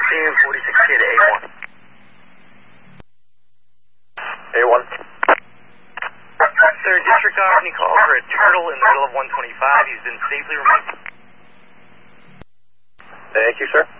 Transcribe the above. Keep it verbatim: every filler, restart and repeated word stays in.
fifteen forty-six K to A one. A one. Sir, district company call for a turtle in the middle of one twenty-five. He's been safely removed. Thank you, sir.